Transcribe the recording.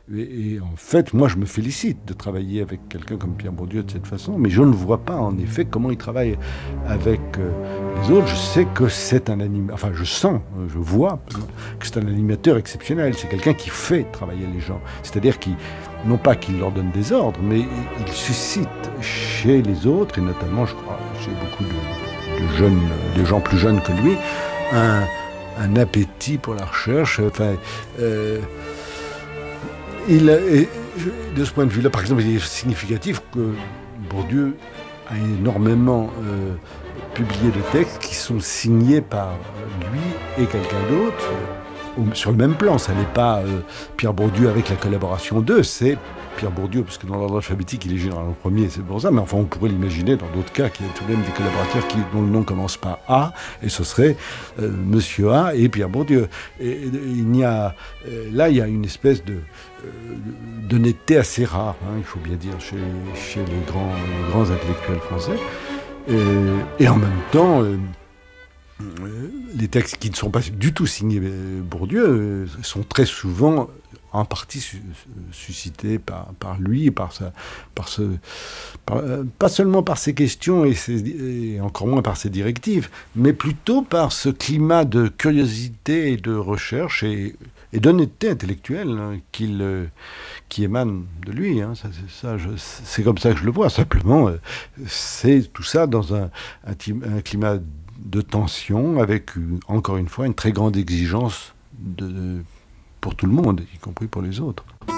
Et en fait, moi, je me félicite de travailler avec quelqu'un comme Pierre Bourdieu de cette façon, mais je ne vois pas, en effet, comment il travaille avec les autres. Je sais que c'est un animateur, enfin, je sens, je vois que c'est un animateur exceptionnel. C'est quelqu'un qui fait travailler les gens. C'est-à-dire qu'il, non pas qu'il leur donne des ordres, mais il suscite chez les autres, et notamment, je crois, chez beaucoup de jeunes, de gens plus jeunes que lui, un, un appétit pour la recherche. Enfin, de ce point de vue-là, par exemple, il est significatif que Bourdieu a énormément publié de textes qui sont signés par lui et quelqu'un d'autre sur le même plan. Ça n'est pas Pierre Bourdieu avec la collaboration d'eux, c'est Pierre Bourdieu, parce que dans l'ordre alphabétique, il est généralement premier, c'est pour ça, mais enfin, on pourrait l'imaginer dans d'autres cas, qu'il y a tout de même des collaborateurs dont le nom commence par A, et ce serait Monsieur A et Pierre Bourdieu. Et il y a, là, il y a une espèce d'honnêteté assez rare, hein, il faut bien dire, chez les grands intellectuels français. Et en même temps, les textes qui ne sont pas du tout signés Bourdieu sont très souvent en partie suscités par lui, pas seulement par ses questions et encore moins par ses directives, mais plutôt par ce climat de curiosité et de recherche et d'honnêteté intellectuelle hein, qui émane de lui. Hein. C'est comme ça que je le vois. Simplement, c'est tout ça dans un climat de tension, avec, encore une fois, une très grande exigence pour tout le monde, y compris pour les autres.